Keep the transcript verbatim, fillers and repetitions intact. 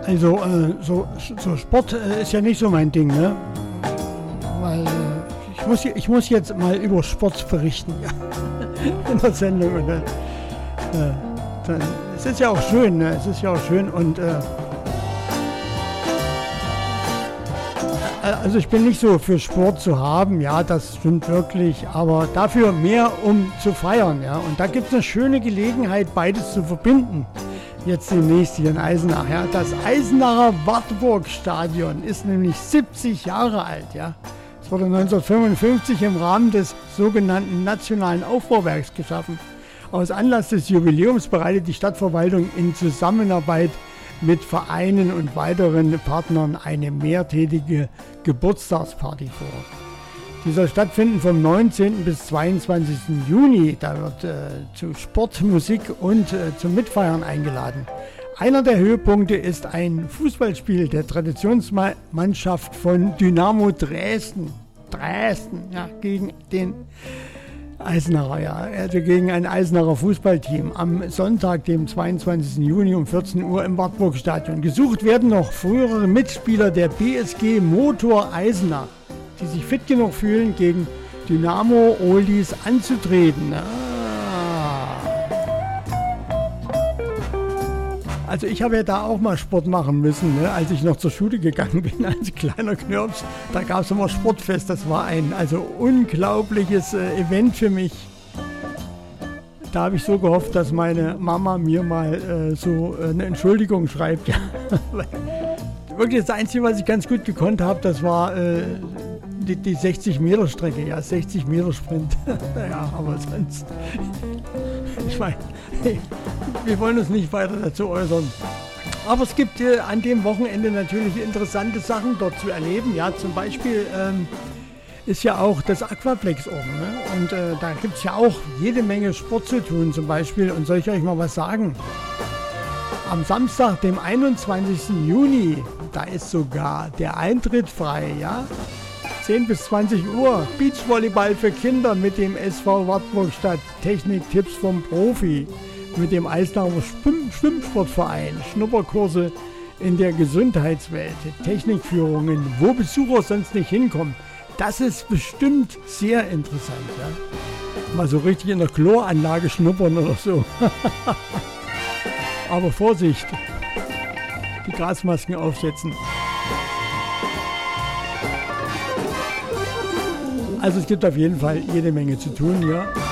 Also äh, so, so Sport äh, ist ja nicht so mein Ding, ne? Weil äh, ich, muss, ich muss jetzt mal über Sport berichten, ja. In der Sendung. Und, äh, dann, es ist ja auch schön, ne? Es ist ja auch schön und äh, also ich bin nicht so für Sport zu haben, ja, das stimmt wirklich, aber dafür mehr, um zu feiern, ja. Und da gibt es eine schöne Gelegenheit, beides zu verbinden. Jetzt demnächst hier in Eisenach, ja. Das Eisenacher Wartburg-Stadion ist nämlich siebzig Jahre alt, ja. Es wurde neunzehnhundertfünfundfünfzig im Rahmen des sogenannten Nationalen Aufbauwerks geschaffen. Aus Anlass des Jubiläums bereitet die Stadtverwaltung in Zusammenarbeit mit Vereinen und weiteren Partnern eine mehrtägige Geburtstagsparty vor. Die soll stattfinden vom neunzehnten bis zweiundzwanzigsten Juni. Da wird äh, zu Sport, Musik und äh, zum Mitfeiern eingeladen. Einer der Höhepunkte ist ein Fußballspiel der Traditionsmannschaft von Dynamo Dresden. Dresden, ja, gegen den Eisenacher, ja, also gegen ein Eisenacher Fußballteam am Sonntag, dem zweiundzwanzigsten Juni um vierzehn Uhr im Wartburg-Stadion. Gesucht werden noch frühere Mitspieler der B S G Motor Eisenach, die sich fit genug fühlen, gegen Dynamo Oldies anzutreten. Ah. Also ich habe ja da auch mal Sport machen müssen, ne? Als ich noch zur Schule gegangen bin, als kleiner Knirps, da gab es immer Sportfest, das war ein also unglaubliches äh, Event für mich. Da habe ich so gehofft, dass meine Mama mir mal äh, so äh, eine Entschuldigung schreibt. Ja. Wirklich das Einzige, was ich ganz gut gekonnt habe, das war äh, die, die sechzig Meter Strecke, ja, sechzig Meter Sprint. Ja, aber sonst, ich meine, wir wollen uns nicht weiter dazu äußern. Aber es gibt äh, an dem Wochenende natürlich interessante Sachen dort zu erleben. Ja, zum Beispiel ähm, ist ja auch das Aquaplex oben. Ne? Und äh, da gibt es ja auch jede Menge Sport zu tun zum Beispiel. Und soll ich euch mal was sagen? Am Samstag, dem einundzwanzigsten Juni, da ist sogar der Eintritt frei, ja? zehn bis zwanzig Uhr, Beachvolleyball für Kinder mit dem S V Wartburg Stadt, Techniktipps vom Profi, mit dem Eisenacher Schwimm- Schwimmsportverein, Schnupperkurse in der Gesundheitswelt, Technikführungen, wo Besucher sonst nicht hinkommen. Das ist bestimmt sehr interessant, ja? Mal so richtig in der Chloranlage schnuppern oder so. Aber Vorsicht, die Gasmasken aufsetzen. Also es gibt auf jeden Fall jede Menge zu tun, ja.